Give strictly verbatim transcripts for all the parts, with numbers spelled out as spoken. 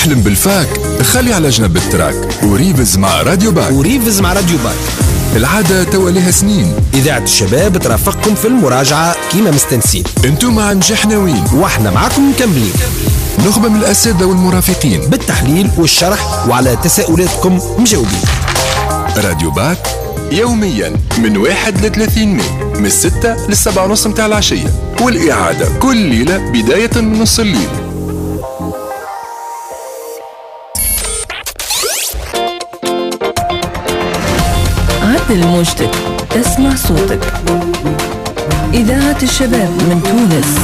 تحلم بالفاك خلي على جنب التراك وريفز مع راديو باك. وريفز مع راديو باك العادة توليها سنين. إذاعة الشباب ترافقكم في المراجعة كيما مستنسين. انتم مع نجحنا وين واحنا معكم مكملين. نخبة من الأساتذة والمرافقين بالتحليل والشرح وعلى تساؤلاتكم مجاوبين. راديو باك يوميا من واحد لثلاثين مي من الستة للسبعة ونص متاع العشية، والإعادة كل ليلة بداية من نص الليل. عدل موجتك تسمع صوتك. إذاعة الشباب من تونس.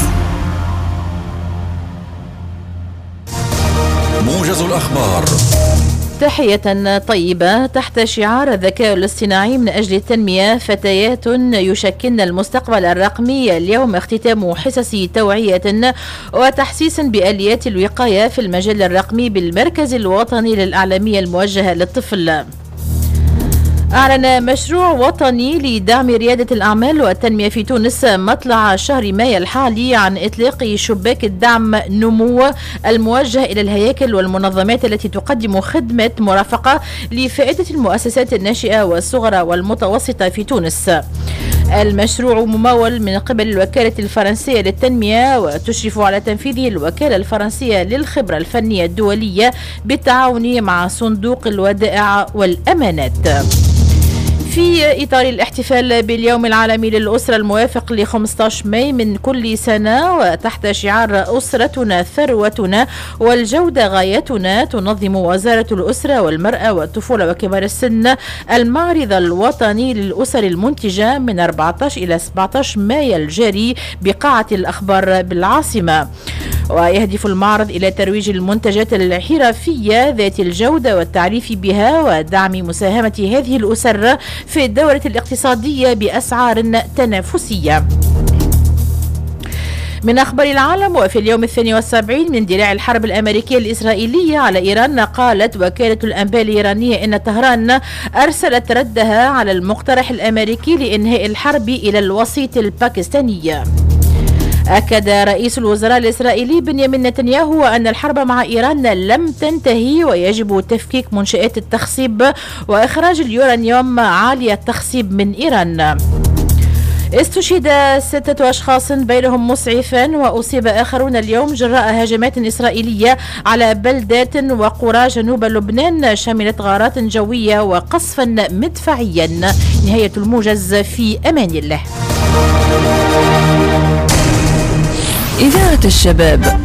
موجز الأخبار. تحية طيبة. تحت شعار الذكاء الاصطناعي من أجل التنمية، فتيات يشكلن المستقبل الرقمي. اليوم اختتام حصص توعية وتحسيس بآليات الوقاية في المجال الرقمي بالمركز الوطني للأعلامية الموجهة للطفل. أعلن مشروع وطني لدعم ريادة الأعمال والتنمية في تونس مطلع شهر مايو الحالي عن إطلاق شباك الدعم نمو الموجه إلى الهياكل والمنظمات التي تقدم خدمة مرافقة لفائدة المؤسسات الناشئة والصغرى والمتوسطة في تونس. المشروع ممول من قبل الوكالة الفرنسية للتنمية، وتشرف على تنفيذه الوكالة الفرنسية للخبرة الفنية الدولية بالتعاون مع صندوق الودائع والأمانات. في إطار الاحتفال باليوم العالمي للأسرة الموافق ل خمسة عشر ماي من كل سنة، وتحت شعار أسرتنا ثروتنا والجودة غايتنا، تنظم وزارة الأسرة والمرأة والطفولة وكبار السن المعرض الوطني للأسر المنتجة من أربعة عشر إلى سبعة عشر ماي الجاري بقاعة الأخبار بالعاصمة. ويهدف المعرض إلى ترويج المنتجات الحرفية ذات الجودة والتعريف بها ودعم مساهمة هذه الأسر في الدورة الاقتصادية بأسعار تنافسية. من أخبار العالم، وفي اليوم الثاني والسبعين من اندلاع الحرب الأمريكية الإسرائيلية على إيران، قالت وكالة الأنباء الإيرانية إن طهران أرسلت ردها على المقترح الأمريكي لإنهاء الحرب إلى الوسيط الباكستاني. أكد رئيس الوزراء الإسرائيلي بنيامين نتنياهو أن الحرب مع إيران لم تنتهي، ويجب تفكيك منشآت التخصيب وإخراج اليورانيوم عالي التخصيب من إيران. استشهد ستة أشخاص بينهم مسعفان وأصيب آخرون اليوم جراء هجمات إسرائيلية على بلدات وقرى جنوب لبنان شملت غارات جوية وقصفا مدفعيا. نهاية الموجز، في أمان الله. إذاعة الشباب.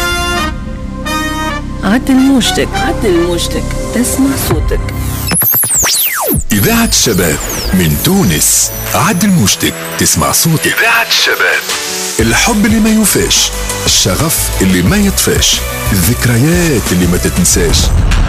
عدل موجتك عدل موجتك تسمع صوتك. إذاعة الشباب من تونس. عدل موجتك تسمع صوتك. إذاعة الشباب. الحب اللي ما يوفاش، الشغف اللي ما يطفاش، الذكريات اللي ما تتنساش.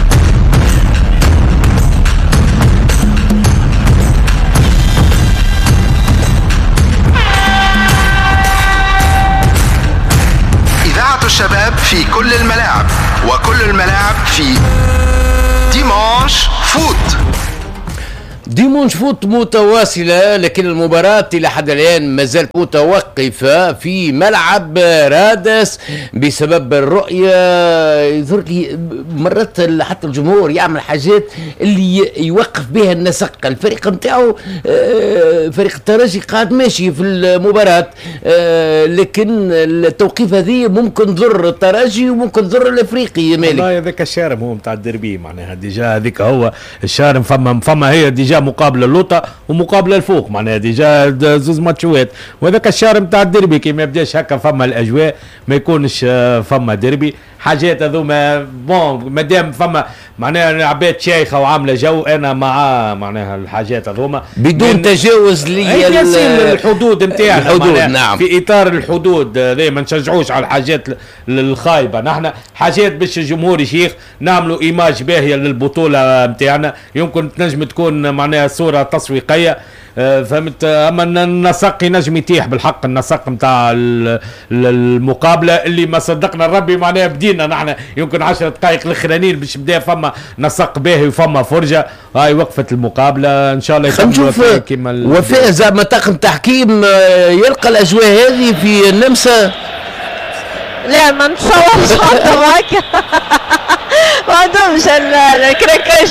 الشباب في كل الملاعب، وكل الملاعب في ديمانش فوت. ديمونش فوت متواصلة، لكن المباراة إلى حد الآن ما زالت متوقفة في ملعب رادس بسبب الرؤية. يظهر لي مرات حتى الجمهور يعمل حاجات اللي يوقف بها النسق. الفريق نتاعو فريق الترجي قاعد ماشي في المباراة، لكن التوقيف هذه ممكن تضر الترجي وممكن تضر الافريقي. مالك والله هذاك الشارم هو نتاع الدربي، معناها ديجا هذيك هو الشارم. فما فما هي ديجا مقابله اللوطه ومقابله الفوق، معناها ديجا زوز ماتشوات، وهذاك الشهر نتاع الديربي كي ما يبداش هكا فما الاجواء ما يكونش فما ديربي. حاجات هذوما بون مادام فما معناها عباد شيخه وعامله جو، انا مع معناها الحاجات هذوما بدون تجاوز للحدود نتاعنا. الحدود نعم، في اطار الحدود ذي ما نشجعوش على الحاجات الخايبه. نحن حاجات باش الجمهور يشيخ نعملوا ايماج باهيه للبطوله نتاعنا، يمكن تنجم تكون معناها صوره تسويقيه. فهمت؟ اما النسق ينجم يتيح بالحق، النسق نتاع المقابله اللي ما صدقنا الربي معناها بدينا نحن يمكن عشرة دقائق الاخرانيين باش بدا فما نسق باهي وفما فرجه. هاي وقفت المقابله ان شاء الله نشوف كيما وفاء زعما طاقم تحكيم يلقى الاجواء هذه في النمسا. لا ما نتصورش حتى هكا.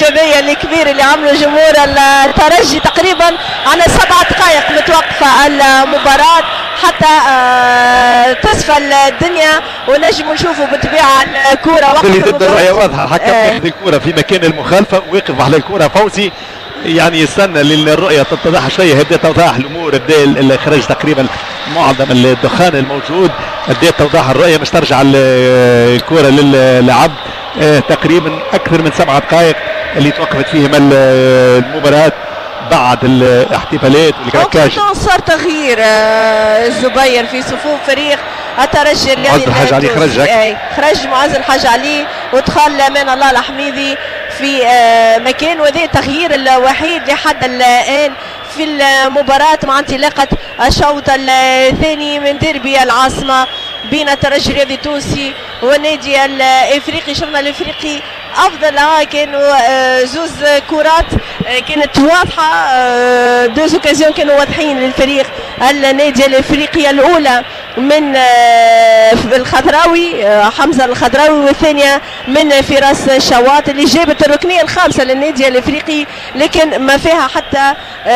هذايا الكبير اللي عمله جمهور الترجي. تقريبا على سبع دقائق متوقفة المباراة حتى آه تصفى الدنيا ونجم نشوفوا بالطبيعة الكرة اللي ضد الرؤية واضحة. حكم ياخذ الكرة في مكان المخالفة ويقف على الكرة فوزي، يعني يستنى للرؤية تتضح شوية. بدأت توضح الأمور، بدأ الإخراج تقريبا معظم الدخان الموجود، بدأت توضح الرؤية مش ترجع الكرة للعب. آه تقريبا أكثر من سبع دقائق اللي توقفت فيهم المباراة بعد الاحتفالات والكراكاش. صار تغيير آه الزبير في صفوف فريق الترجي اللي معز الحاج علي خرج خرج معز الحاج علي ودخل امان الله الحميدي في آه مكان، وهذا التغيير الوحيد لحد الان في المباراة مع انطلاقة الشوط الثاني من ديربي العاصمة بين الترجي الرياضي التونسي والنادي الافريقي. شفنا الافريقي افضل، كانوا زوز كرات كانت واضحه، دوز اوكازيون كانوا واضحين للفريق النادي الافريقي. الاولى من الخضراوي حمزه الخضراوي والثانيه من فراس شواط اللي جابت الركنيه الخامسه للنادي الافريقي، لكن ما فيها حتى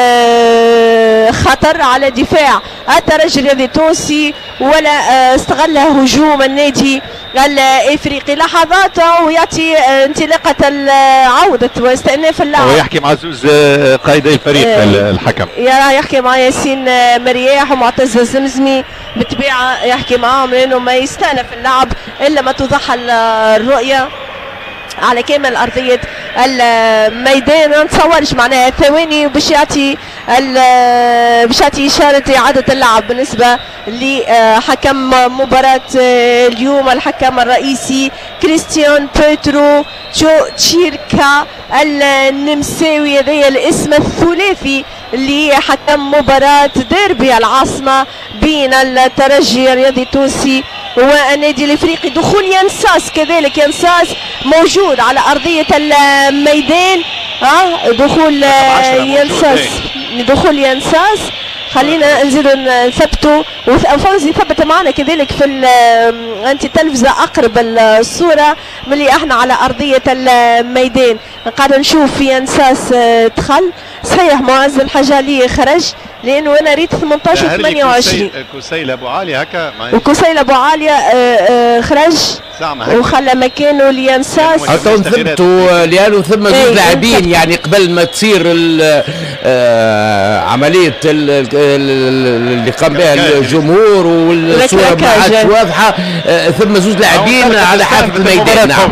خطر على دفاع الترجي الرياضي التونسي ولا استغل هجوم النادي الافريقي. لحظات وياتي انطلاقه عوده واستئناف اللعب. ويحكي مع زوز قائدي الفريق آه الحكم، يحكي مع ياسين مرياح ومعتز الزمزمي بالطبيعه، يحكي معهم لانه ما يستأنف اللعب الا ما توضح الرؤيه على كامل ارضيه الميدان. ما نتصورش معناها ثواني باش يعطي باش يعطي اشاره اعاده اللعب بالنسبه لحكم مباراه اليوم الحكم الرئيسي كريستيان بيترو تشيركا النمساوي. هذا الاسم الثلاثي لحكم مباراه ديربي العاصمه بين الترجي الرياضي التونسي والنادي الافريقي. دخول ينساس كذلك، ينساس موجود على ارضيه الميدان. اه دخول ينساس دخول ينساس خلينا نزيدوا نثبتوا. وفوزي ثبت معنا كذلك في انت تلفزه اقرب الصوره ملي احنا على ارضيه الميدان. قاعد نشوف في ينساس دخل صحيح. معز الحاج علي خرج لانه انا ريت ثمانية عشر ثمانية وعشرين. كسيل ابو عاليه هكا وكسيل ابو عاليه خرج وخلى مكانه لينساس. حتى ثبتوا لانه ثم زوج لاعبين يعني قبل ما تصير عمليه اللي قام بها الجمهور والصوره ما عادش واضحه، ثم زوج لاعبين على حافه الميدان. نعم.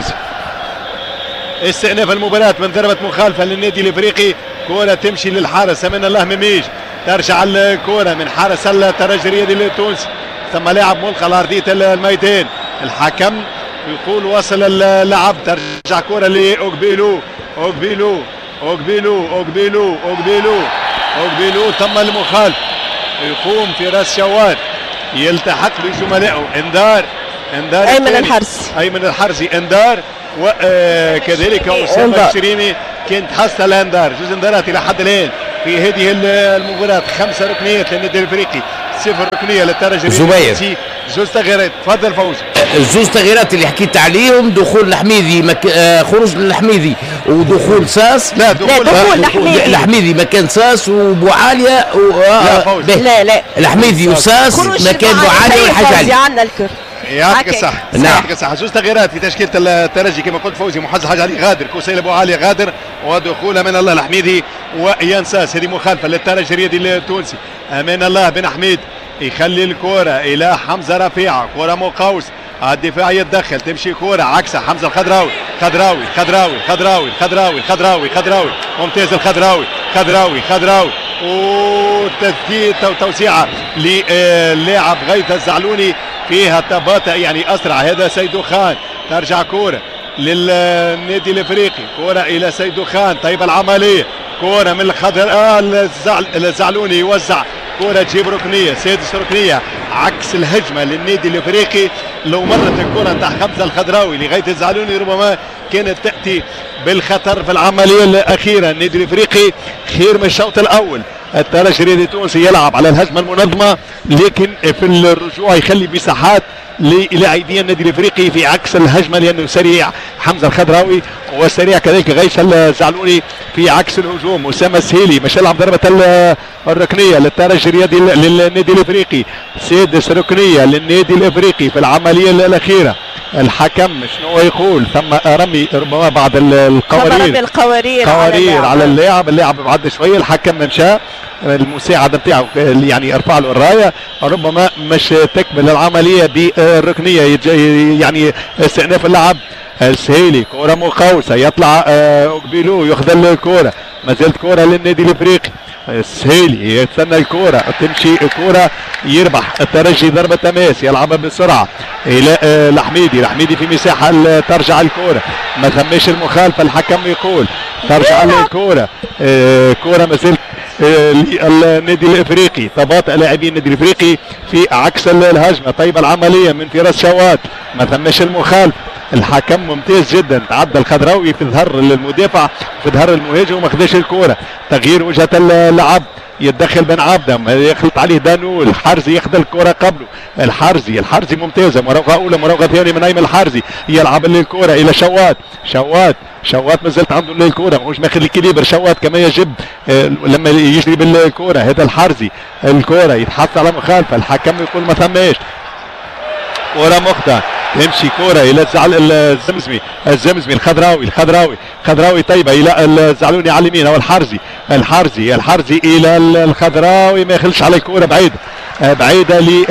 استئناف المباراة من ضربة مخالفة للنادي الافريقي. كرة تمشي للحارس امان الله مميج، ترجع الكرة من حارس الترجي الرياضي التونسي، ثم لاعب ملقى على ارضية الميدان. الحكم يقول وصل اللعب، ترجع كرة لاوغبيلو اوغبيلو اوغبيلو اوغبيلو اوغبيلو اوغبيلو ثم المخالف يقوم في راس شوال يلتحق بزملائه. انذار انذار ايمن الحرسي ايمن الحرسي انذار، وكذلك اسامه الشريمي كانت حصل الانذار. جوز انذارات الى حد الان في هذه المباراة، خمسة ركنيات للنادي الافريقي، صفر ركنية للترجي التونسي. زوز تغييرات. تفضل فوزي. الزوز تغييرات اللي حكيت عليهم، دخول الحميدي مك... آه خروج الحميدي ودخول ساس. لا دخول, لا دخول الحميدي الحميدي مكان ساس وبو عاليه و... آه لا, لا لا الحميدي وساس مكان بو عاليه والحاج علي. عندنا الكر يعطيك الصحة. نعم يعطيك الصحة. زوز تغييرات في تشكيلة الترجي كما قلت فوزي. محمد الحاج علي غادر، كوسيل ابو علي غادر، ودخول من الله الحميدي وينساس. هذه مخالفة للترجي الرياضي التونسي. امان الله بن حميد يخلي الكرة الى حمزة رفيعة، كرة مقوس، الدفاع يتدخل، تمشي كرة عكسها حمزة الخضراوي خضراوي خضراوي خضراوي خضراوي خضراوي خضراوي ممتاز الخضراوي خضراوي خضراوي وتسديد توسيعة للاعب غيث الزعلوني فيها تباطأ يعني اسرع. هذا سيدو خان، ترجع كرة للنادي الافريقي، كرة الى سيدو خان. طيب العملية، كرة من الخضر آه الزعلوني يوزع كرة تجيب ركنية، سادس ركنية عكس الهجمة للنادي الافريقي. لو مرت الكرة نتاع حمزة الخضراوي لغاية الزعلوني ربما كانت تأتي بالخطر في العملية الأخيرة. النادي الافريقي خير من الشوط الأول. الترجي الرياضي التونسي يلعب على الهجمة المنظمة، لكن في الرجوع يخلي مساحات للاعبي النادي الافريقي في عكس الهجمه لانه سريع حمزه الخضراوي وسريع كذلك غيث الزعلوني في عكس الهجوم. اسامه السهيلي مش يلعب ضربه الركنيه للترجي الرياضي للنادي الافريقي. سادس ركنيه للنادي الافريقي في العمليه الاخيره. الحكم شنو يقول؟ ثم رمي ربما بعض القوارير القوارير قوارير على اللاعب. اللاعب بعد شويه الحكم مشى المساعد نتاعو يعني ارفع له الرايه ربما مش تكمل العمليه بالركنيه يعني استئناف اللعب. السهيلي كره مقوسه يطلع اوكبيلو ياخذ الكره ما زالت كره للنادي الافريقي. السهيلي يستنى الكره تمشي الكره يربح الترجي ضربه تماس يلعبها بسرعه الى الحميدي. الحميدي في مساحه ترجع الكره ما ثماش المخالفه. الحكم يقول ترجع الكره كره ما زالت للنادي الافريقي. تباطئ لاعبين النادي الافريقي في عكس الهجمه. طيب العمليه من فراس شوات ما ثماش المخالفه. الحكم ممتاز جدا تعدى الخضراوي في ظهر المدافع في ظهر المهاجم وما خداش الكره. تغيير وجهه اللعب يتدخل بن عبده يخلط عليه دانول. الحرزي ياخذ الكره قبله. الحرزي الحرزي ممتازه مراوغه اولى مراوغه ثانيه من ايمن الحرزي يلعب الكره الى شوات. شوات شوات ما زالت عنده الكره ماهوش ماخذ الكليبر. شوات كما يجب آه لما يجري بالكره. هذا الحرزي الكره يتحط على مخالفه. الحكم يقول ما ثماش كره مخطئه. تمشي كرة إلى الزمزمي الزمزمي الخضراوي الخضراوي خضراوي طيبة إلى الزعلوني على اليمين أو الحرزي الحرزي الحرزي إلى الخضراوي ما يخلش على الكرة بعيدة بعيدة ل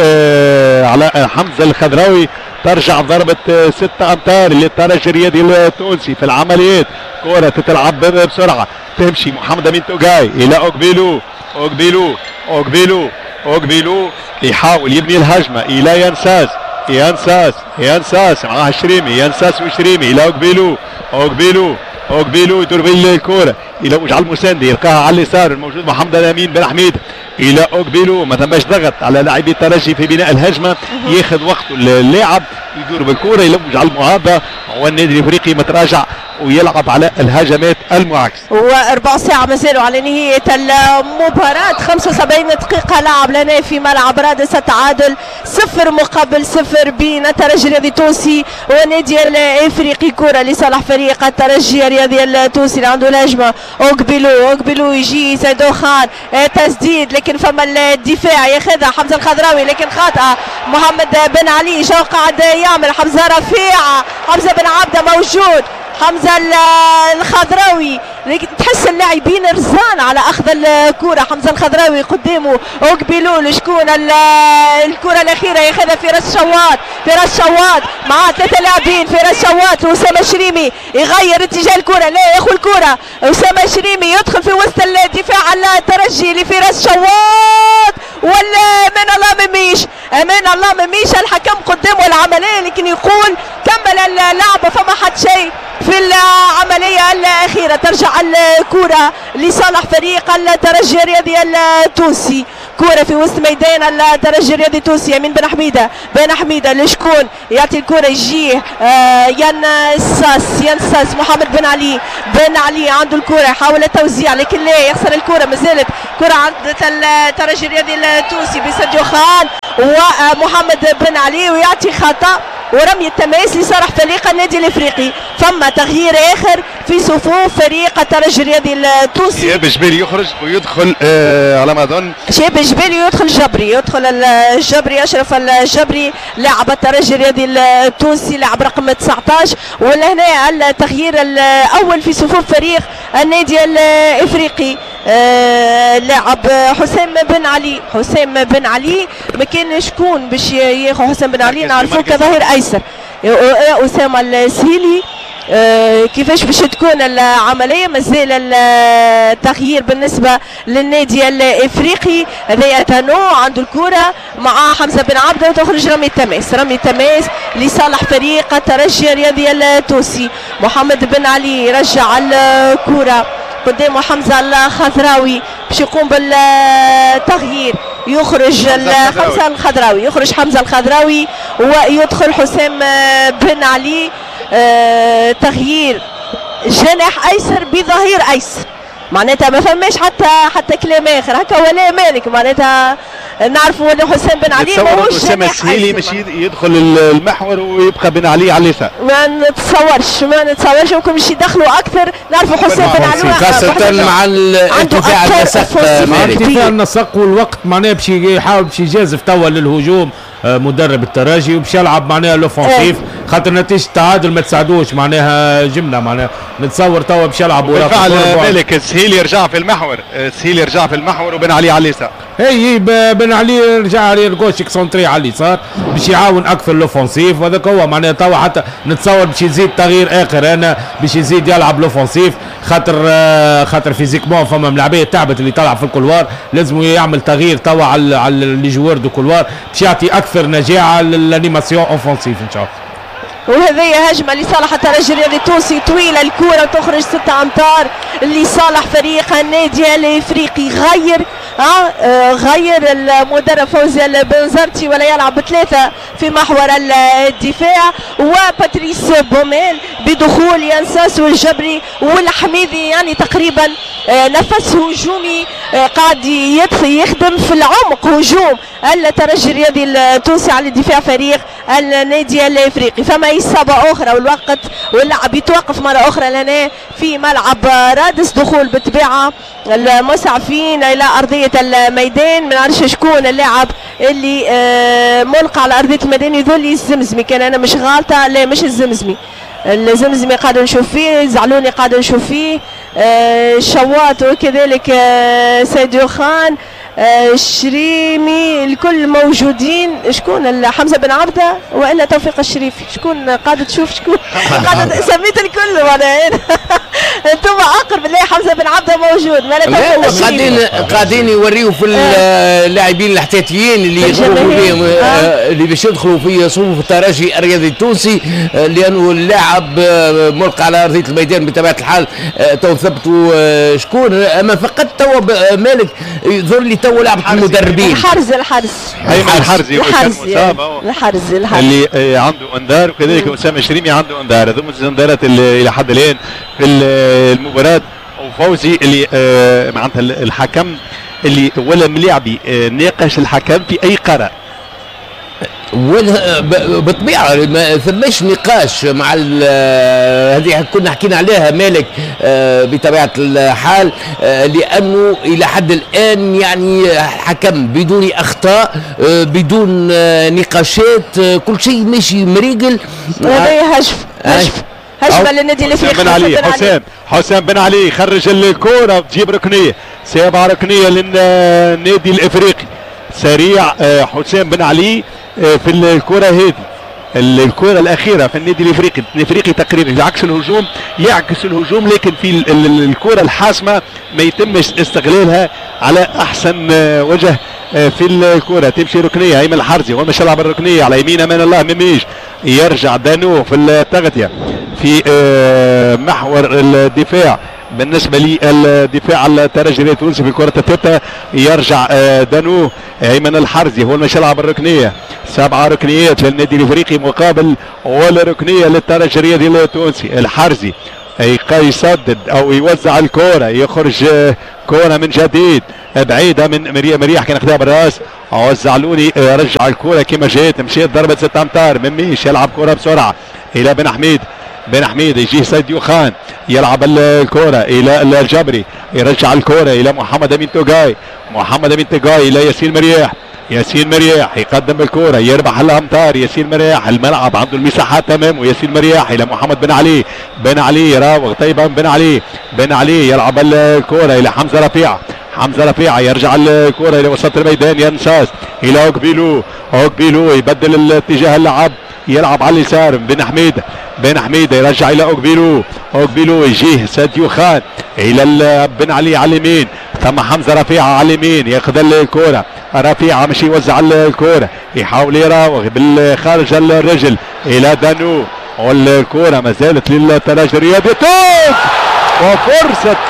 على حمزة الخضراوي. ترجع ضربة ستة أمتار للترجي الرياضي التونسي في العمليات. كرة تتلعب بسرعة تمشي محمد أمين توجاي إلى أوكبيلو أوكبيلو أوكبيلو أوكبيلو يحاول يبني الهجمة إلى ينساس ينساس ينساس معاه شريمي ينساس وشريمي الى اوكبيلو اوكبيلو اوكبيلو يدور بالكره الى وجع المساندي يلقاها على اليسار الموجود محمد الامين بن حميد الى اوكبيلو. ما ثماش ضغط على لاعبي الترجي في بناء الهجمه. ياخذ وقته اللاعب يدور بالكره يلوج على المعارضه. هو النادي الافريقي متراجع ويلعب على الهجمات المعاكسه. واربع ساعة ما زالوا على نهاية المباراة. خمسة وسبعين دقيقة لعب لنا في ملعب رادس. التعادل صفر مقابل صفر بين الترجي الرياضي التونسي والنادي الافريقي. كرة لصالح فريق الترجي الرياضي التونسي اللي عنده الهجمة. اوكبيلو اوكبيلو يجي زيدو خان تسديد لكن فما الدفاع ياخذها حمزة الخضراوي لكن خاطئة. محمد بن علي جو قاعد يعمل حمزة رفيعة. حمزة بن عبده موجود. حمزة الخضراوي تحس اللاعبين رزان على اخذ الكرة. حمزة الخضراوي قدامه اوكبيلو لشكون الكرة الاخيرة ياخذها فراس شوات. فراس شوات مع ثلاثة لاعبين. فراس شوات واسامة شريمي يغير اتجاه الكرة لا ياخذ الكرة. اسامة شريمي يدخل في وسط الدفاع الترجي لفراس شوات ولا امان الله مميش امان الله مميش. الحكم قدامه العملية لكن يقول كمل اللعبة فما حد شيء في العملية الأخيرة. ترجع الكرة لصالح فريق الترجي الرياضي التونسي. كرة في وسط ميدان الترجي الرياضي التونسي. يمين بن حميدة بن حميدة لشكون يعطي الكرة يجيه آه ينساس ينساس محمد بن علي. بن علي عنده الكرة يحاول التوزيع لكن لا يخسر الكرة. مازالت كرة عند الترجي الرياضي التونسي بسديو خان ومحمد بن علي ويعطي خطأ ورمي التماس لصالح فريق النادي الافريقي. ثم تغيير اخر في صفوف فريق الترجي الرياضي التونسي. شاب جبالي يخرج ويدخل آه على ما اظن شاب جبالي يدخل جبري. يدخل الجبري اشرف الجبري لاعب الترجي الرياضي التونسي لاعب رقم تسعة عشر. ولهنا التغيير الاول في صفوف فريق النادي الافريقي آه لاعب حسام بن علي. حسام بن علي ما كان شكون باش ياخذ حسام بن علي نعرفوه كظهير ايسر. اسامه السهيلي آه كيفاش باش تكون العمليه. مازال التغيير بالنسبه للنادي الافريقي. هذايا تانو عنده الكره مع حمزه بن عبده وتخرج رمي التماس. رمي التماس لصالح فريق الترجي الرياضي التونسي. محمد بن علي يرجع الكره قدامه حمزه الخضراوي باش يقوم بالتغيير. يخرج حمزه الخضراوي يخرج حمزه الخضراوي ويدخل حسام بن علي. آه تغيير جناح ايسر بظهير ايسر. معناتها ما فماش حتى حتى كلام اخر هكا ولا مالك. معناتها نعرفوا ان حسام بن علي ماهوش اسامه السهيلي مش يدخل المحور ويبقى بن علي على اليسار. ما نتصورش ما نتصورش ممكن مش يدخلوا اكثر. نعرفوا حسام بن علي خاصه مع ارتفاع النسق مع ارتفاع النسق والوقت معناها باش يحاول باش يجازف توا للهجوم مدرب الترجي وباش يلعب معناها لوفونسيف خاطر نتيجه التعادل ما تساعدوش معناها جمله معناها نتصور توا باش يلعب بالفعل مالك السهيل يرجع في المحور السهيل يرجع في المحور وبن علي على اليسار. اي بن علي رجع على الجوش اكسونتري على اليسار باش يعاون اكثر لوفونسيف وهذاك هو معناها توا حتى نتصور باش يزيد تغيير اخر انا باش يزيد يلعب لوفونسيف خاطر خاطر فيزيكمون فما ملاعبيه تعبت اللي طلع في الكولوار لازم يعمل تغيير توا على على لي جوار دو كولوار باش يعطي اكثر نجاعه للانيماسيون اوفونسيف ان شاء الله. وهذه هجمه لصالح الترجي الرياضي التونسي طويله الكره تخرج ستة امتار لصالح فريق النادي الافريقي. غير آه غير المدرب فوزي البنزرتي ولا يلعب بثلاثه في محور الدفاع وباتريس بوميل بدخول ينساس والجبري والحميدي يعني تقريبا آه نفس هجومي آه قاعد يخدم في العمق هجوم الترجي الرياضي التونسي على دفاع فريق النادي الافريقي. فما إصابة أخرى والوقت واللعب يتوقف مرة أخرى لنا في ملعب رادس. دخول بالطبيعة المسعفين إلى أرضية الميدان. ما نعرفش شكون اللاعب اللي آه ملقى على أرضية الميدان يظل الزمزمي كان أنا مش غالطة لا مش الزمزمي الزمزمي قاعد نشوف فيه زعلوني قاعد نشوف فيه آه شواط وكذلك آه سيدو خان آه الشريمي الكل موجودين. شكون حمزه بن عبده والا توفيق الشريفي شكون قاعد تشوف شكون قاعد سميت الكل وانا انتم اقرب اللي حمزه بن عبده موجود قاعدين قاعدين يوريوا في اللاعبين الاحتياطيين اللي يدخلوا فيهم اللي باش يدخلوا في صفوف الترجي الرياضي التونسي لانه اللاعب ملقى على ارضيه الميدان بطبيعه الحال تو ثبتوا شكون اما فقط تو مالك يظهر لي تو لعبة المدربين الحرز الحرز ايمن الحرزي الحرزي الحرز اللي عنده انذار وكذلك اسامه الشريمي عنده انذار. هذوما الانذارات اللي الى حد الان في المباراه وفوزي اللي معناتها الحكم اللي ولا ملاعبي ناقش الحكم في اي قرار بالطبيعه ما ثماش نقاش مع هذه كنا حكينا عليها مالك بطبيعه الحال لانه الى حد الان يعني حكم بدون اخطاء بدون نقاشات كل شيء ماشي مريقل. هذا هجف هجف هجمه للنادي الافريقي. بن علي حسام حسام بن علي يخرج الكره تجيب ركنيه سابعه ركنيه للنادي الافريقي سريع حسام بن علي في الكره هذه الكره الاخيره في النادي الافريقي الافريقي تقريبا يعكس الهجوم يعكس الهجوم لكن في الكره الحاسمه ما يتمش استغلالها على احسن وجه في الكره تمشي ركنيه ايمن الحرزي هو مش يلعب الركنيه على يمين امان الله مميش يرجع دانو في التغطيه في محور الدفاع بالنسبه للدفاع الترجي التونسي في كره الثابته يرجع دانو ايمن الحرزي هو مش يلعب الركنيه سبعه ركنيات للنادي الافريقي مقابل ولا ركنيه للترجي الرياضي التونسي. الحرزي يسدد او يوزع الكره يخرج كره من جديد بعيده من مريح مريح كان اخذها بالراس وزع لوني رجع الكره كما جات مشيت ضربه ستة امتار مميش يلعب كره بسرعه الى بن حميد بن حميد يجي سيديو خان يلعب الكرة إلى الجبري يرجع الكرة إلى محمد أمين توغاي محمد أمين توغاي إلى ياسين مرياح ياسين مرياح يقدم الكرة يربح الأمتار ياسين مرياح الملعب عنده المساحات تمام وياسين مرياح إلى محمد بن علي بن علي يراوغ طيبا بن علي بن علي يلعب الكرة إلى حمزة رفيع حمزة رفيع يرجع الكرة إلى وسط الميدان ينساس إلى أوكبيلو أوكبيلو يبدل الاتجاه اللعب يلعب على اليسار بن حميد بن حميد يرجع الى اوكبيلو اوكبيلو يجيه ساديو خان الى بن علي على اليمين ثم حمزه رفيعه على اليمين ياخذ الكره رفيعه مش يوزع الكره يحاول يراوغ بالخارج الرجل الى دانو والكره ما زالت للترجي الرياضي وفرصه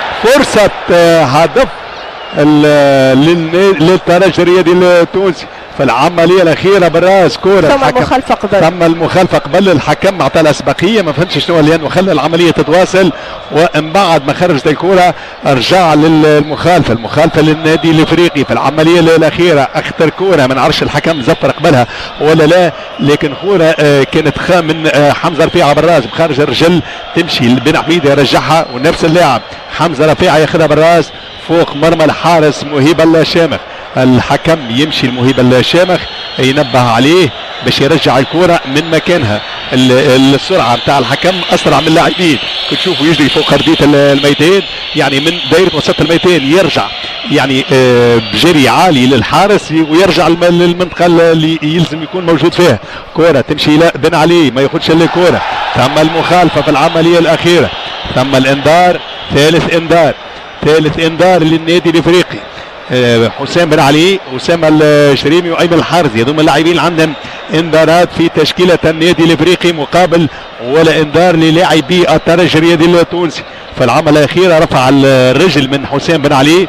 فرصه هدف للترجي الرياضي التونسي في العمليه الاخيره بالراس كوره ثم المخالفه قبل ثم المخالفه قبل الحكم اعطى الاسبقيه ما فهمتش شنو لانه خلى العمليه تتواصل ومن بعد ما خرجت الكوره رجع للمخالفه المخالفه للنادي الافريقي في العمليه الاخيره اخطر كوره ما نعرفش الحكم زفر قبلها ولا لا لكن كوره آه كانت خام من آه حمزه رفيعه بالراس بخارج الرجل تمشي بن حميد يرجعها ونفس اللاعب حمزه رفيعه ياخذها بالراس فوق مرمى الحارس مهيب الشامخ الحكم يمشي المهيب الشامخ ينبه عليه باش يرجع الكرة من مكانها السرعة بتاع الحكم أسرع من اللاعبين كنت تشوفوا يجري فوق أرضية الميدان يعني من دائرة وسط الميدان يرجع يعني بجري عالي للحارس ويرجع للمنطقة اللي يلزم يكون موجود فيها كرة تمشي إلى بن علي ما ياخذش الكرة ثم المخالفة في العملية الأخيرة ثم الإنذار ثالث إنذار ثالث إنذار للنادي الإفريقي حسام بن علي وسام الشريمي وايمن الحارثي هذوما اللاعبين اللي عندهم انذارات في تشكيله النادي الافريقي مقابل ولا انذار للاعبي الترجي الرياضي التونسي. في العمله الاخيره رفع الرجل من حسام بن علي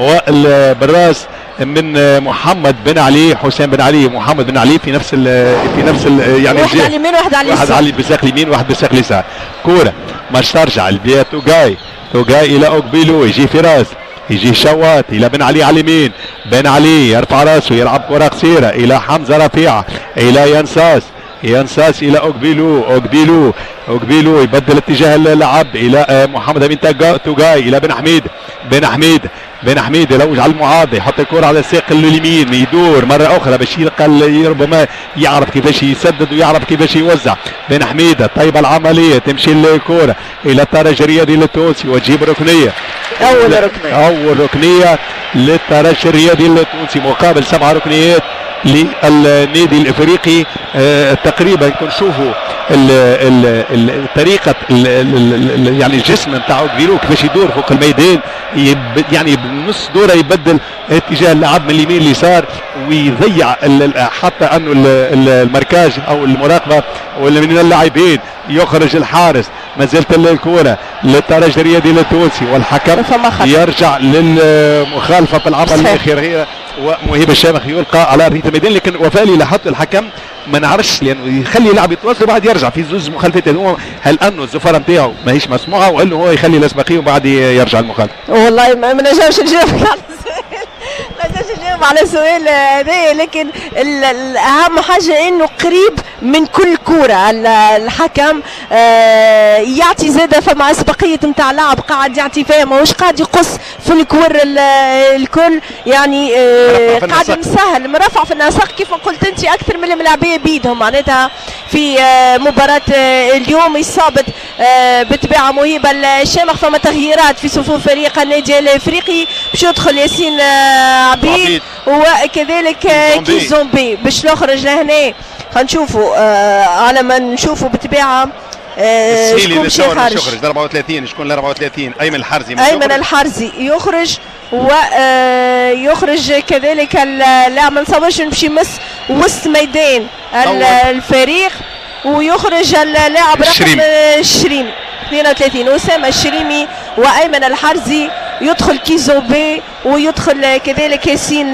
وبالراس من محمد بن علي حسام بن علي محمد بن علي في نفس ال في نفس ال يعني واحد على اليمين واحد على اليسار واحد على بساق اليمين واحد بساق اليسار كوره ماش ترجع البيا توغاي توغاي الى اوكبيلو يجي فراس يجي شوات الى بن علي على اليمين بن علي يرفع راسه يلعب كره قصيره الى حمزه رفيعه الى ينساس ينساس الى اوكبيلو اوكبيلو اوكبيلو يبدل اتجاه اللعب الى محمد امين توغاي الى بن حميد بن حميد بن حميد يلوج على المعارضه يحط الكره على الساق اليمين يدور مره اخرى باش يلقى ربما يعرف كيفاش يسدد ويعرف كيفاش يوزع بن حميد طيب العمليه تمشي الكره الى الترجي الرياضي التونسي وتجيب ركنيه اول ركنيه اول ركنيه للترجي الرياضي التونسي مقابل سبع ركنيات للنادي الافريقي. آه تقريبا كنشوفوا الطريقه يعني الجسم نتاع اوكبيلو كيفاش يدور فوق الميدان يعني بنص دوره يبدل اتجاه اللعب من اليمين لليسار ويضيع حتى انه المركاج او المراقبه ولا من اللاعبين يخرج الحارس ما زالت الكره للترجي الرياضي التونسي والحكم يرجع للمخالفه في العمل الاخير ومهيب الشامخ يلقى على ارضيه الميدان لكن وفالي لاحظت الحكم ما نعرفش لانه يخلي اللاعب يتواصل وبعد يرجع في زوز مخالفات هو هل انه الزفاره نتاعو ماهيش مسموعه وانه هو يخلي الاسبقيه وبعد يرجع المخالفه. والله ما نجمش نجاوب على ما نجمش نجاوب على السؤال هذا لكن اهم حاجه انه قريب من كل كوره الحكم آه يعطي زاده فما اسبقيه نتاع لاعب قاعد يعطي فيها ماهوش قاعد يقص في الكور الكل يعني آه قاعد مسهل مرفع في النسق كيف ما قلت انت اكثر من الملاعبيه بيدهم معناتها في آه مباراه آه اليوم اصابه آه بتباع مهيبه الشامخ فما تغييرات في صفوف فريق النادي الافريقي باش يدخل ياسين آه عبيد وكذلك آه كيزومبي باش نخرج لهنا خنشوفوا آه على ما نشوفوا بتباعه آه شكون باش يخرج أربعة وثلاثين شكون ال أربعة وثلاثين ايمن الحرزي ايمن الحرزي يخرج ويخرج كذلك اللاعب ما نصورش نمشي مس وسط ميدان الفريق ويخرج اللاعب رقم الشريمي اثنين وثلاثين اسامه الشريمي وايمن الحرزي يدخل كيزوبي ويدخل كذلك ياسين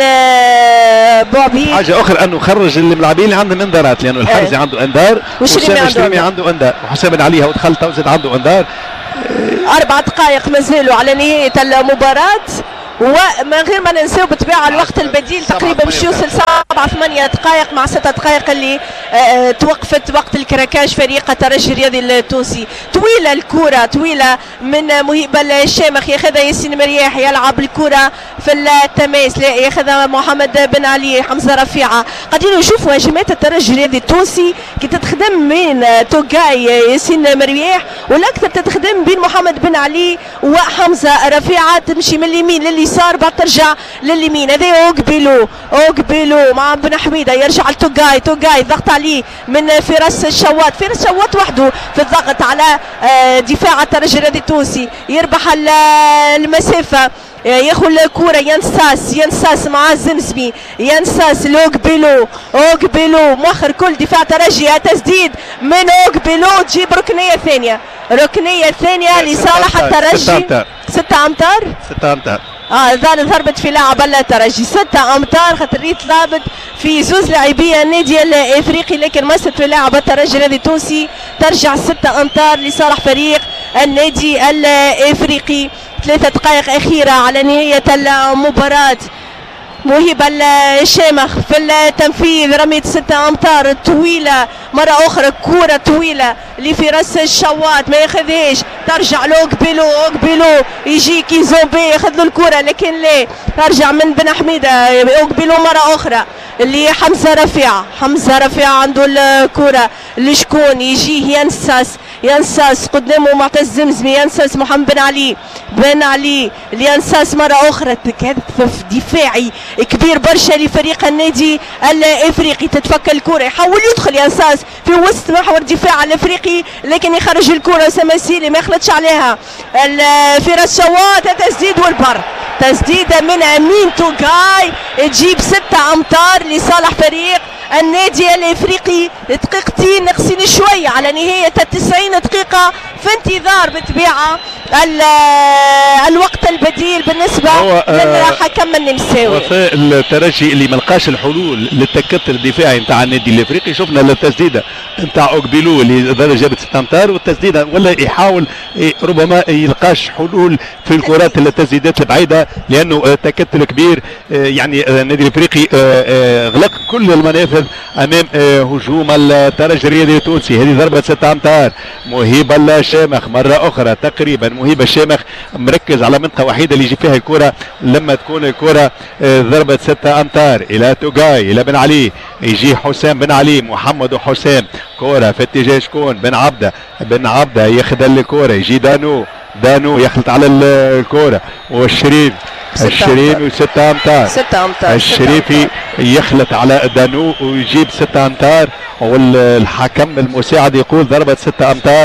بوعبي. حاجه اخرى انه خرج الملاعبين اللي عندهم انذارات لانه الحرزي عنده انذار والشريمي عنده انذار وحسام بن علي هو دخل توزد عنده انذار. اربع دقائق مازالوا على نهايه المباراه ومن غير ما ننساو بطبيعه الوقت البديل تقريبا باش يوصل سبعة ثمانية دقائق مع ستة دقائق اللي اه توقفت وقت الكراكاج فريق الترجي الرياضي التونسي. طويله الكره طويله من مهيب الشامخ ياخذها ياسين مرياح يلعب الكره في التماس لا ياخذها محمد بن علي حمزه رفيعه. قاعدين نشوفوا هجمات الترجي الرياضي التونسي كي تتخدم من توغاي ياسين مرياح والاكثر تتخدم بين محمد بن علي وحمزه رفيعه تمشي من اليمين للي صار بعد ترجع لليمين. هذا اوكبيلو اوكبيلو مع بن حميده يرجع لتوغاي توغاي ضغط عليه من فراس الشوات فراس الشوات وحده في الضغط على دفاع الترجي الرياضي التونسي يربح المسافه ياخذ الكره ينساس ينساس مع الزمزمي ينساس لوكبيلو اوكبيلو مؤخر كل دفاع ترجي تسديد من اوكبيلو تجيب ركنيه ثانيه ركنيه ثانيه لصالح الترجي. ستة امتار ستة امتار اه ضربت في لاعب الترجي ستة امتار خاطر ريت لعبت في زوز لاعبين النادي الافريقي لكن مست في لاعب الترجي الذي التونسي ترجع ستة امتار لصالح فريق النادي الافريقي. ثلاثة دقائق اخيرة على نهاية المباراة. مهيب الشامخ في التنفيذ رمية ستة امتار طويلة مرة اخرى كرة طويلة اللي في راس الشواط ما ياخذهاش ترجع له قبيلو قبيلو يجي كيزومبي ياخذ له الكرة لكن لا ترجع من بن حميدة قبيلو مرة اخرى اللي حمزة رفيعة حمزة رفيعة عنده الكرة اللي شكون يجيه ينساس ينساس قدامه معتز زمزمي ينساس محمد بن علي بن علي ينساس مرة أخرى تكثف دفاعي كبير برشا لفريق النادي الافريقي تتفك الكرة يحاول يدخل ينساس في وسط محور الدفاع الافريقي لكن يخرج الكرة سماسيلي ما يخلطش عليها في راس شواط تسديد والبر تسديدة من امين توغاي تجيب ستة امتار لصالح فريق النادي الافريقي. دقيقتين ناقصين شويه على نهايه التسعين دقيقه في انتظار بطبيعه الوقت البديل بالنسبه للحكم النمساوي. وفاء الترجي اللي ما لقاش الحلول للتكتل الدفاعي نتاع النادي الافريقي شفنا التسديده نتاع اوكبيلو اللي جابت ست امتار والتسديده ولا يحاول ربما يلقاش حلول في الكرات التسديدات البعيده لانه تكتل كبير يعني النادي الافريقي غلق كل المنافذ امام هجوم الترجي الرياضي التونسي. هذه ضربه ستة امتار مهيب الشامخ مره اخرى تقريبا مهيب الشامخ مركز على منطقه وحيده اللي يجي فيها الكره لما تكون الكره ضربه ستة امتار الى توغاي الى بن علي يجي حسام بن علي محمد وحسام كره في اتجاه شكون بن عبده بن عبده ياخذ الكره يجي دانو دانو يخلط على الكره والشريف الشريفي ستة امتار ستة امتار الشريفي يخلط على دانو ويجيب ستة امتار والحكم المساعد يقول ضربة ستة امتار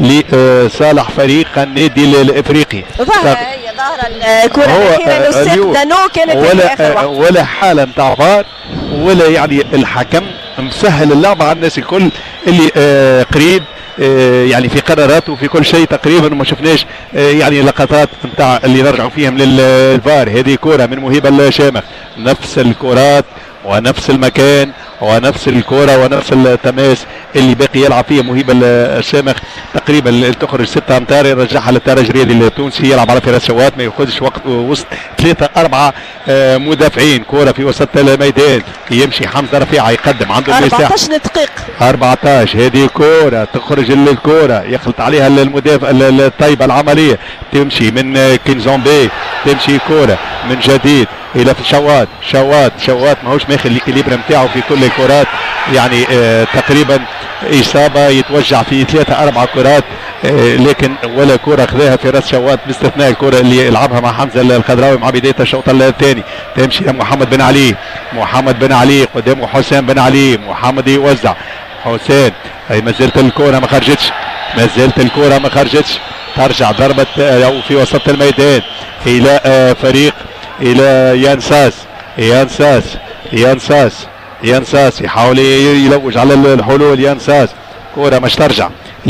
لصالح فريق النادي الافريقي. ظهر هي ظهر الكرة الاخيرة للسيق دانو كانت ولا ولا حالة نتاع فار ولا يعني الحكم مسهل اللعبة على الناس الكل اللي آه قريب يعني في قراراته وفي كل شيء تقريبا ما شفناش يعني لقطات نتاع اللي نرجعوا فيهم للفار. هذه كرة من مهيب الشامخ نفس الكرات ونفس المكان ونفس الكرة ونفس التماس اللي باقي يلعب فيه مهيب الشامخ تقريبا تخرج ستة امتار يرجعها للترجي الرياضي التونسي يلعب على فراس شوات ما ياخذش وقت وسط ثلاثة أربعة مدافعين. كرة في وسط الميدان يمشي حمزة رفيعة يقدم عنده المساحة أربعة عشر دقيقة أربعة عشر. هذه كرة تخرج الكرة يخلط عليها المدافع الطيبة العملية تمشي من كينزومبي تمشي كرة من جديد الى في شوات شوات شوات ماهوش ماخذ الكليبر نتاعو في كل الكرات يعني آه تقريبا اصابه يتوجع في ثلاثه اربع كرات آه لكن ولا كره خذاها في راس شوات باستثناء الكره اللي يلعبها مع حمزه الخضراوي مع بدايه الشوط الثاني. تمشي محمد بن علي محمد بن علي قدامه حسام بن علي محمد يوزع حسام هي ما زالت الكره ما خرجتش ما زالت الكره ما خرجتش ترجع ضربه او في وسط الميدان الى آه فريق الى يانساس يانساس يانساس يانساس يحاول يلوج على الحلول يانساس كرة مش ترجع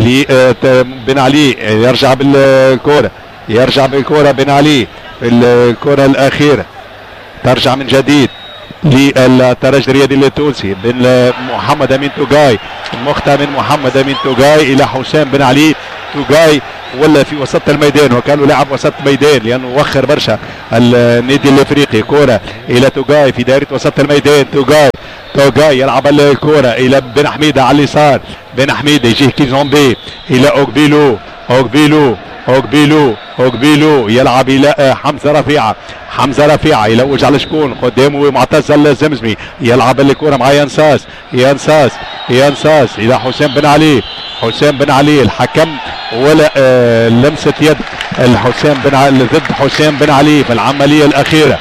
لبن علي يرجع بالكرة يرجع بالكرة بن علي في الكرة الأخيرة ترجع من جديد للترجي الرياضي التونسي بن محمد أمين توغاي مختار من محمد أمين توغاي إلى حسام بن علي توغاي ولا في وسط الميدان وكانوا لاعب وسط الميدان لانه وخر برشا النادي الافريقي. كره الى توغاي في دائره وسط الميدان توغاي توغاي يلعب الكره الى بن حميده على اليسار بن حميده يجيه كيزومبي الى اوكبيلو اوكبيلو اوكبيلو اوكبيلو يلعب الى حمزه رفيعه حمزه رفيعه يلوج على شكون قدامه معتز الزمزمي يلعب الكره مع ينساس ينساس ينساس الى حسام بن علي حسام بن علي الحكم ولا آه لمسه يد الحسام بن علي ضد حسام بن علي في العمليه الاخيره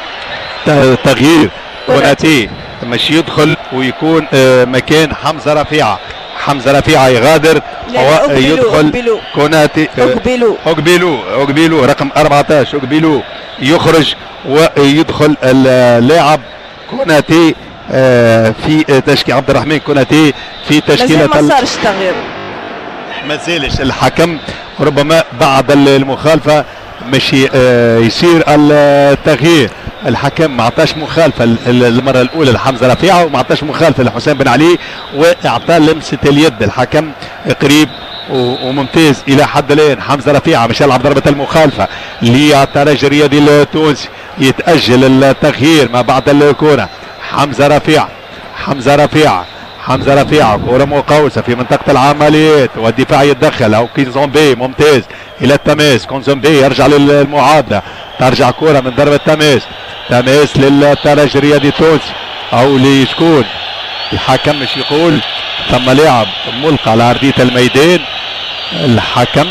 تغيير كوناتي مش يدخل ويكون آه مكان حمزه رفيعه حمزه رفيعه يغادر يدخل كوناتي اوكبيلو اوكبيلو اوكبيلو رقم أربعة عشر اوكبيلو يخرج ويدخل اللاعب كوناتي آه في تشكيل عبد الرحمن كوناتي في تشكيله ما صارش تغيير ما زالش الحكم ربما بعد المخالفه مش يصير التغيير. الحكم ما عطاش مخالفه المره الاولى لحمزه رفيعه وما عطاش مخالفه لحسام بن علي واعطى لمسه اليد. الحكم قريب وممتاز الى حد الان. حمزه رفيعه مش يلعب ضربه المخالفه للترجي الرياضي التونسي. يتاجل التغيير ما بعد الكره. حمزه رفيعه حمزه رفيعه حمزه رفيعه كره مقوسه في منطقه العمليات والدفاع يتدخل او كينزومبي ممتاز الى التماس. كونزومبي يرجع للمعادله. ترجع كره من ضربه تماس. تماس للترجي الرياضي التونسي او لشكون. الحكم مش يقول ثم لاعب ملقى على ارضيه الميدان. الحكم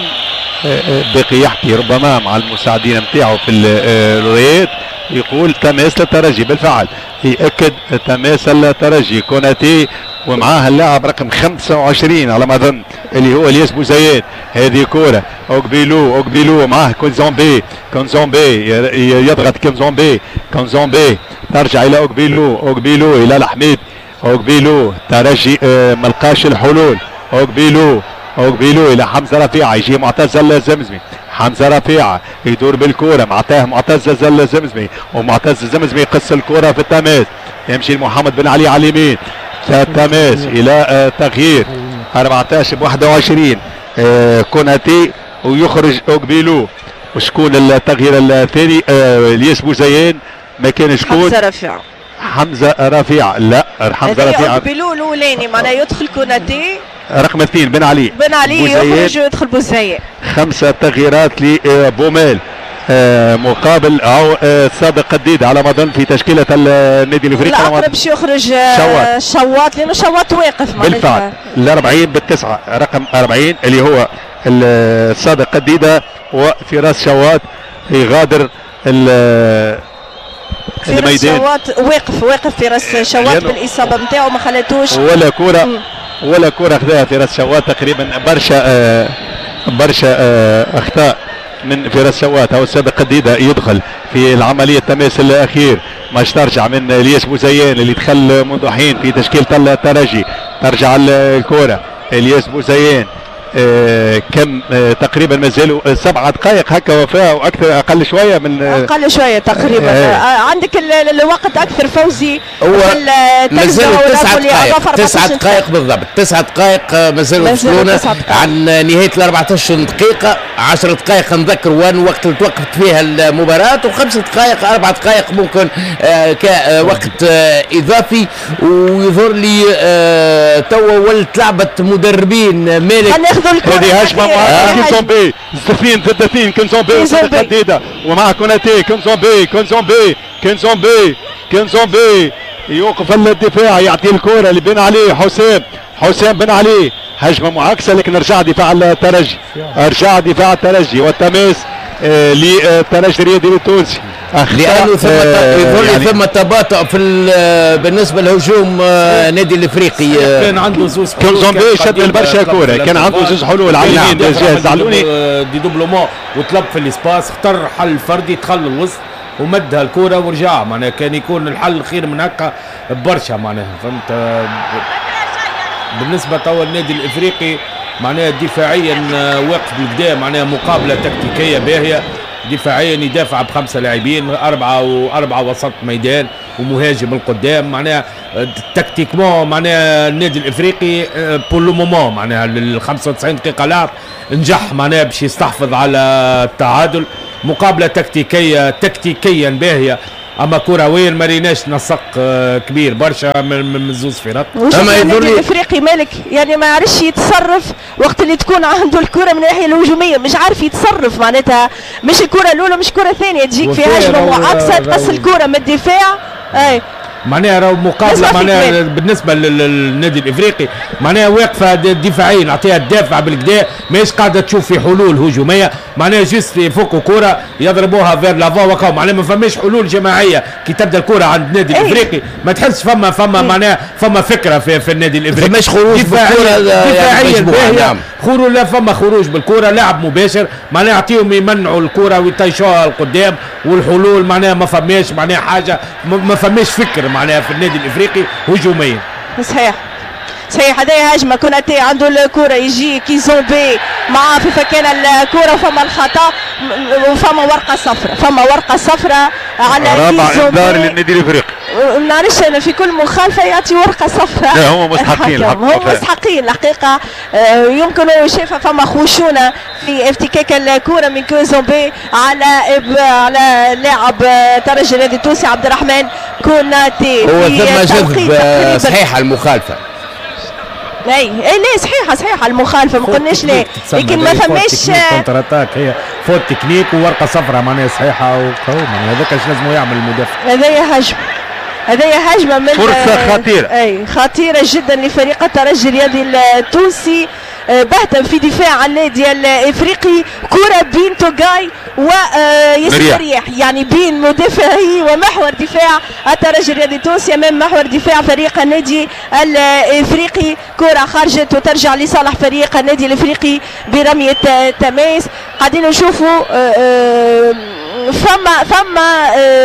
بقي يحكي ربما مع المساعدين نتاعو في الرياض يقول تماس للترجي. بالفعل يأكد تماس الترجي كوناتي ومعاه اللاعب رقم خمسة وعشرين على ما اظن اللي هو الياس بوزياد. هذه كوره اوكبيلو اوكبيلو معاه كونزومبي. كونزومبي يضغط كونزومبي. كونزومبي ترجع الى اوكبيلو. اوكبيلو الى الحميد. اوكبيلو ترجي آه ملقاش الحلول. اوكبيلو اوكبيلو الى حمزه رفيعه. يجي معتز الزمزمي. حمزه رفيعه يدور بالكوره معطاه معتز الزمزمي ومعتز الزمزمي يقص الكوره في التماس. يمشي محمد بن علي على اليمين. التماس الى آه تغيير أربعة عشر ب واحد وعشرين. آه كوناتي ويخرج اوكبيلو. وشكون التغيير الثاني؟ آه الياس بوزيان ما كان شكون؟ حمزه رفيعه. حمزه رفيعه لا حمزه رفيعه اوكبيلو الاولاني معناها يدخل كوناتي. رقم اثنين بن علي. بن علي يخرج ويدخل بوزيان. خمسه تغييرات لبومال آه مقابل او آه سابق قديد على ما اظن في تشكيله النادي الافريقي. الاقرب باش يخرج آه شواط لانه شواط واقف بالفعل. ال أربعين بالتسعه رقم أربعين اللي هو السابق قديده وفراس شواط يغادر الميدان. شواط واقف واقف فراس شواط بالاصابه نتاعو ما خلاتوش ولا كره ولا كره خذاها فراس شواط. تقريبا برشا آه برشا آه اخطاء من فراس شوات. هو السابق قديدة يدخل في العملية التماس الأخير. ماش ترجع من الياس بوزيان اللي دخل منذ حين في تشكيلة الترجي. ترجع الكرة الياس بوزيان. آه كم آه تقريبا مازالوا سبعة دقائق هكا وفاء واكثر اقل شويه من آه اقل شويه تقريبا. آه آه عندك الوقت اكثر فوزي. هو مازالوا تسعة دقائق تسعة دقائق بالضبط. تسعة دقائق مازالوا يفصلونا عن نهايه ال أربعة عشر دقيقه. عشر دقائق نذكر وين وقت اللي توقفت فيها المباراه وخمس دقائق اربع دقائق ممكن آه كوقت آه اضافي. ويظهر لي آه توا ولت لعبه مدربين مالك. هذه هجمه مع كونزومبي. اثنين ضد اثنين. كونزومبي جديده ومع كوناتي. كونزومبي كونزومبي كونزومبي كونزومبي يوقف الدفاع يعطي الكره لبن علي. حسام حسام بن علي. هجمه معاكسه لكن رجع دفاع الترجي. رجع دفاع الترجي والتماس آه للترجي الرياضي التونسي. لانه ثم يظهر يعني ثم تباطؤ في بالنسبه لهجوم نادي الافريقي. كان عنده زوز حلول. كونزومبي شد البرشا كوره. كان عنده زوز حلول على اليمين جاهز علوني دي دوبلومون وطلب في الاسباس. اختار حل فردي دخل الوسط ومدها الكوره ورجع. معناها كان يكون الحل خير من هكا برشا. معناها فهمت. بالنسبه توا النادي الافريقي معناها دفاعيا واقف بالقدام. معناها مقابله تكتيكيه باهيه. دفاعيا يدافع بخمسه لاعبين اربعه واربعه وسط ميدان ومهاجم القدام. معناها تكتيكمون معناها النادي الافريقي بور لو مومون معناها ال خمسة وتسعين دقيقه لعب نجح معناها باش يستحفظ على التعادل. مقابله تكتيكيه تكتيكيا باهيه. اما كرويا ما ريناش نسق كبير برشا من من زوز فرق. اما يظهر لي الافريقي مالك يعني ما عرفش يتصرف وقت اللي تكون عنده الكره من الناحيه الهجوميه. مش عارف يتصرف معناتها. مش الكره الاولى مش كره ثانيه تجيك في هجمه معاكسه تقص الكره من الدفاع. اي معناها راهو مقابله معناها بالنسبه للنادي الافريقي معناها واقفه دفاعيا نعطيها الدافع بالكدا. ماهيش قاعده تشوف في حلول هجوميه. معناها جست يفكوا كره يضربوها فير لافون وكاو. معناها ما فماش حلول جماعيه كي تبدا الكره عند النادي أيه. الافريقي. ما تحس فما فما معناها فما فكره في, في النادي الافريقي. ماش خروج بالكره دفاعيا باهيه. خروج لا فما خروج بالكره. لاعب مباشر معناها يعطيهم يمنعوا الكره ويطيشوها لقدام والحلول معناها ما فماش معناها حاجه ما فماش فكر معناها في النادي الافريقي هجوميا. صحيح. صحيح هذه هجمه كوناتي عنده الكره يجي كيزومبي معاه في فكان الكره وفما الخطا وفما ورقه صفراء فما ورقه صفراء على رابع انذار للنادي الافريقي. ما نعرفش انا في كل مخالفه يعطي ورقه صفراء. لا هم مستحقين هم مستحقين الحقيقه. يمكن شايفه فما خشونه في افتكاك الكره من كيزومبي على على لاعب ترجي النادي التونسي عبد الرحمن كوناتي. هو ثم جذب صحيحه المخالفه. اي اي لا صحيحه صحيحه المخالفه ما قلناش لا لكن ما فماش كونتر اتاك هي فوت تكنيك وورقه صفراء معناها صحيحه وقوي هذاك اش لازم يعمل المدافع. هذايا هجمه هذايا هجمه من فرصه خطيره اي خطيره جدا لفريق الترجي الرياضي التونسي. بهتم في دفاع النادي الافريقي كره بين توغاي وياسر مرياح يعني بين مدافعي ومحور دفاع الترجي الرياضي التونسي امام محور دفاع فريق النادي الافريقي. كره خرجت وترجع لصالح فريق النادي الافريقي برميه تماس. قاعدين نشوفوا فما فما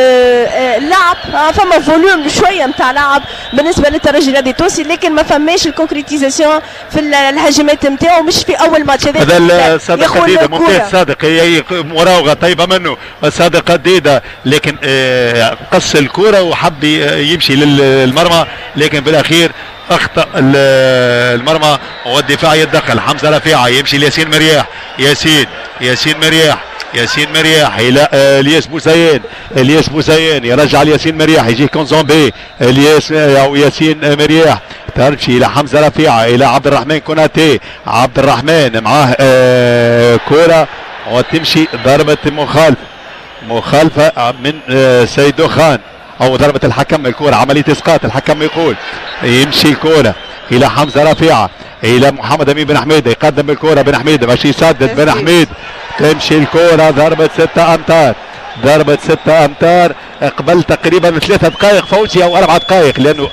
لعب فما فوليوم شويه نتاع لعب بالنسبه للترجي الرياضي التونسي لكن ما فماش الكونكريتيزاسيون في الهجمات نتاعو مش في اول ماتش. هذا صادق قديده ممتاز صادق هي مراوغه طيبه منه صادق قديده لكن قص الكره وحب يمشي للمرمى لكن بالاخير اخطا المرمى والدفاع يتدخل. حمزه رفيعه يمشي لياسين مرياح ياسين ياسين مرياح ياسين مرياح الى الياس بوزيان الياس بوزيان يرجع لياسين مرياح يجي كونزومبي الياس او ياسين مرياح ترجي الى حمزه رفيعه الى عبد الرحمن كوناتي عبد الرحمن معاه آه كره وتمشي ضربه مخالفه مخالفه من آه سيدو خان او ضربه الحكم الكره عمليه اسقاط الحكم يقول يمشي الكره الى حمزه رفيعه الى محمد امين بن حميده يقدم الكره بن حميده باش يسدد بن حميد تمشي الكره ضربه ستة امتار ضربه ستة امتار قبل تقريبا ثلاثة دقائق فوزي او اربع دقائق لانه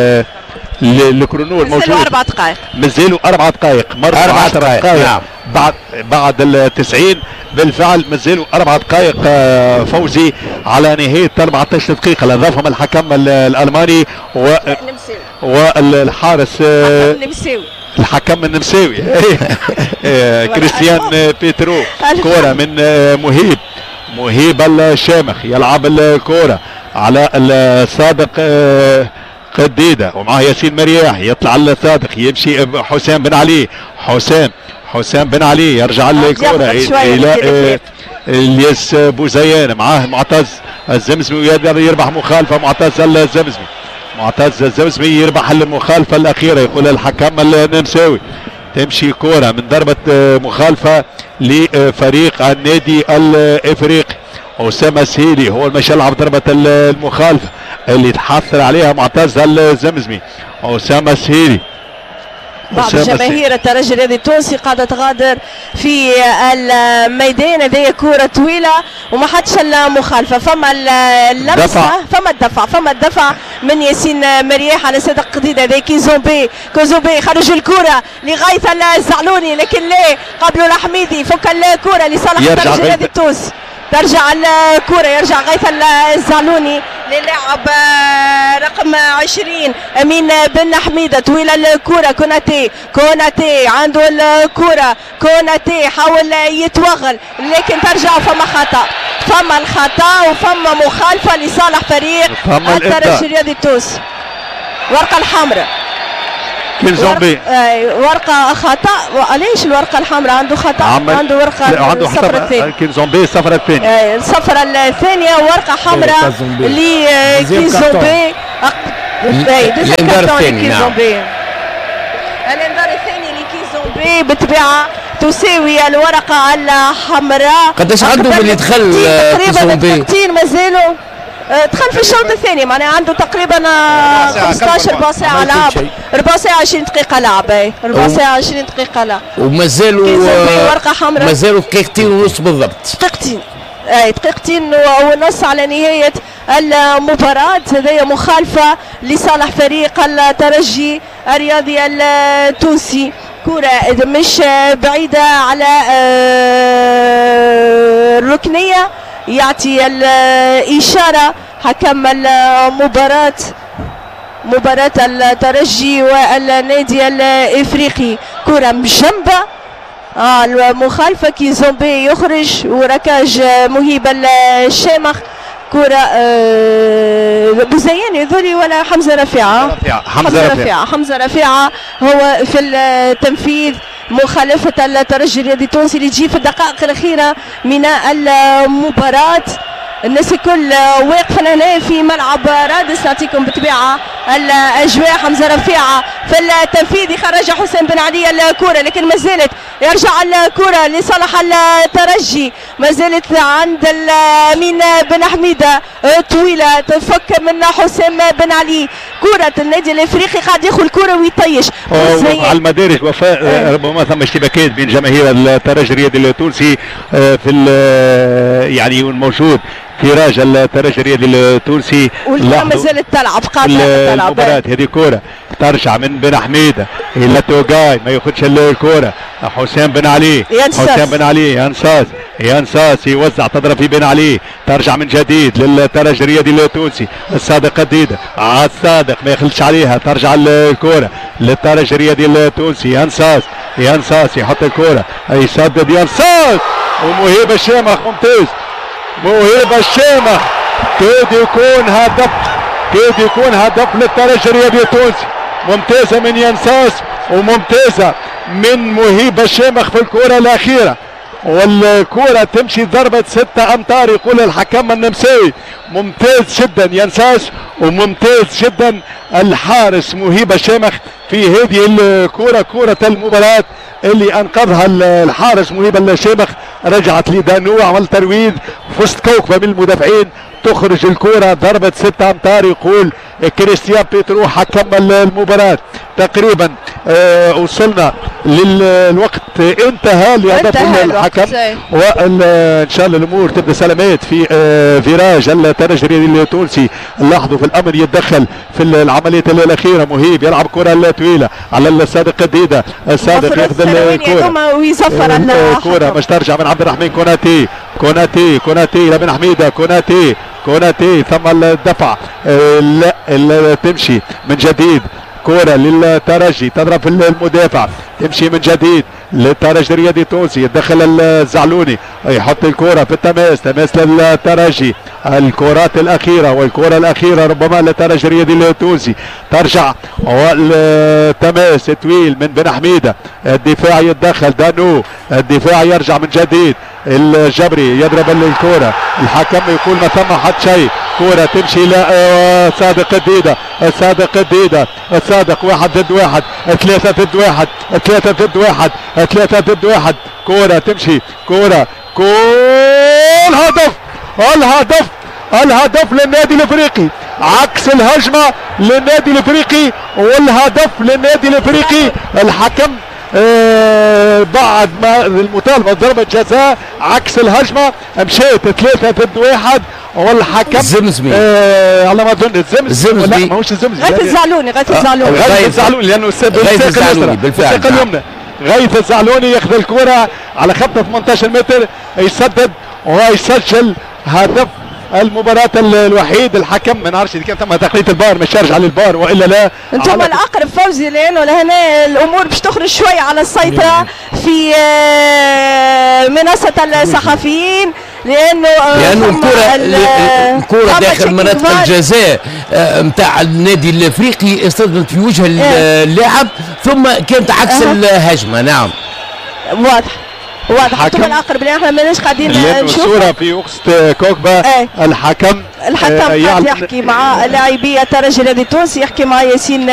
الكرونو الموجود اربع دقائق مازالوا اربع دقائق مر اربع دقائق نعم. بعد بعد التسعين بالفعل مازالوا اربع دقائق فوزي على نهايه أربعة عشر دقيقه اللي اضافهم الحكم الالماني و والحارس النمساوي الحكم النمساوي كريستيان بيترو. كرة من مهيب مهيب الشامخ يلعب الكرة على الصادق قديدة ومعه ياسين مرياح يطلع الصادق يمشي حسام بن علي حسام حسام بن علي يرجع الكرة الى الياس بوزيان معاه معتز الزمزمي يقدر يربح مخالفة. معتز الزمزمي معتز الزمزمي يربح المخالفة الأخيرة يقول الحكم النمساوي. تمشي كرة من ضربة مخالفة لفريق النادي الإفريقي. أسامة سهيلي هو اللي يلعب ضربة المخالفة اللي تحصل عليها معتز الزمزمي. أسامة سهيلي بعض جماهير الترجي الرياضي التونسي قاعده تغادر في الميدان. هذه كره طويله وما حدش المخالفه. فما اللمسه فما الدفع فما الدفع من ياسين مرياح على صدق قديد. هذا كيزومبي كيزومبي خرج الكره لغايه الزعلوني لكن لا قبله الحميدي فك الكره لصالح الترجي الرياضي التونسي. ترجع الكرة يرجع غيث الزعلوني للاعب رقم عشرين أمين بن حميدة. طويلة الكرة كوناتي كوناتي عنده الكرة كوناتي حاول يتوغل لكن ترجع فما خطأ فما الخطأ وفما مخالفة لصالح فريق الترجي الرياضي التونسي. ورقة الحمراء كيزومبي ورقة خطأ. علاش الورقة الحمراء عنده خطأ عنده ورقة عنده الصفرة الثانية كيزومبي الصفرة الثانية الصفرة الثانية ورقة حمراء لكيزومبي. الانذار الثاني نعم الانذار الثاني لكيزومبي بالطبيعة تساوي الورقة الحمراء. قداش عنده من يدخل كيزومبي؟ دقيقتين مازالوا دخل في الشوط الثاني معناها عنده تقريبا خمسطاش ربع ساعة لعب ربع ساعة عشرين دقيقة لعب ربع ساعة عشرين دقيقة لعب ومازالوا ورقة حمراء مازالوا دقيقتين ونص بالضبط دقيقتين اي دقيقتين ونص على نهاية المباراة. هذه مخالفة لصالح فريق الترجي الرياضي التونسي. كرة مش بعيدة على الركنية يعطي الإشارة حكم المباراة مباراة الترجي والنادي الافريقي. كرة مجنبة، اه المخالفة كي زومبي يخرج وركاج مهيب الشامخ. كرة آه بوزيان ذولي ولا حمزة رفيعة؟ حمزة رفيعة. حمزة رفيعة هو في التنفيذ. مخالفة الترجي الرياضي التونسي اللي تجي في الدقائق الأخيرة من المباراة. الناس الكل واقفة هنا في ملعب رادس. نعطيكم بطبيعة الأجواء. حمزة رفيعة في التنفيذ يخرج حسين بن علي الكرة، لكن ما زالت يرجع الكرة لصالح الترجي. ما زالت عند الأمين بن حميدة طويلة تفك من حسين بن علي. كرة النادي الافريقي قاعد ياخذ الكرة ويطيش على المدارج. وفاء ربما ثم اشتباكات بين جماهير الترجي الرياضي التونسي في يعني الموجود فراج الترجي الرياضي التونسي. والكرة ما زالت تلعب قاعدة تلعب المباراة. هذه كرة ترجع من بن حميدة الى توغاي، ما ياخذش الكرة. حسام بن علي، حسام بن علي ينصاص ينصاص يوزع، تضرب في بن علي، ترجع من جديد للترجي الرياضي التونسي. الصادق قديدة عاد الصادق ما يخلش عليها، ترجع الكرة للترجي الرياضي التونسي. ينصاص ينصاص يحط الكرة، يسدد ينصاص ومهيب الشامخ ممتاز. مهيب الشامخ كاد يكون هدف، كاد يكون هدف للترجي الرياضي التونسي. ممتازة من ينصاص وممتازة من مهيب الشامخ في الكرة الأخيرة، والكرة تمشي ضربة ستة أمتار يقول الحكم النمساوي. ممتاز جدا ينصاص وممتاز جدا الحارس مهيب الشامخ في هذه الكرة. كرة المباراة اللي انقذها الحارس مهيب الشامخ، رجعت لدانو، عمل ترويض في وسط كوكبة من المدافعين، تخرج الكرة ضربة ستة امتار يقول كريستيان بيترو حكم المباراة. تقريبا آه وصلنا للوقت انتهى لهدف الحكم، وان شاء الله الامور تبدا سلامات في آه فراج الترجي الرياضي التونسي. لاحظوا في الامر يتدخل في العمليات الاخيره. مهيب يلعب كره طويله على الصادق قديده، الصادق ياخذ الكره ويصفر الكره باش ترجع من عبد الرحمن كوناتي، كوناتي كوناتي لبن حميده، كوناتي كوناتي ثم الدفع آه لا, لا تمشي من جديد. كرة للترجي تضرب المدافع، تمشي من جديد للترجي الرياضي التونسي. يدخل الزعلوني يحط الكرة في التماس، تماس للترجي. الكرات الأخيرة والكرة الأخيرة ربما للترجي الرياضي التونسي. ترجع والتماس طويل من بن حميدة، الدفاع يتدخل دانو، الدفاع يرجع من جديد. الجبري يضرب الكرة، الحكم يقول ما ثم حد شيء. كرة تمشي لصادق الديدة، الصادق الديدة، الصادق واحد ضد واحد، ثلاثة ضد واحد، ثلاثة ضد واحد، ثلاثة ضد واحد. كرة تمشي، كرة كل هدف، الهدف الهدف للنادي الافريقي، عكس الهجمة للنادي الافريقي والهدف للنادي الافريقي. الحكم آه بعد ما المطالبة ضربة جزاء عكس الهجمة مشيت ثلاثة ضد واحد، والحكم الزمزمي آه على ما اظن الزمزمي لا ماهوش الزمزمي، غيث الزعلوني غيث الزعلوني غيث الزعلوني لانه غيث الزعلوني بالفعل اليمنى. غيث الزعلوني ياخذ الكرة على خط ثمانية عشر متر، يسدد ويسجل هدف المباراة الوحيد. الحكم ما نعرفش اذا كان ثم تقنية البار مش يرجع للبار والا لا. انتم الاقرب فوزي، لانه لهنا الامور باش تخرج شوي على السيطرة في منصة الصحفيين، لانه لانه الكرة الكرة داخل منطقة الجزاء نتاع النادي الافريقي اصطدمت في وجه اللاعب ثم كانت عكس الهجمة. نعم واضح واضح. انتم الاقرب لان احنا ماناش قاعدين نشوف الصورة في وسط كوكبة. ايه. الحكم الحكم قاعد يحكي مع لاعبي الترجي الرياضي التونسي، يحكي مع ياسين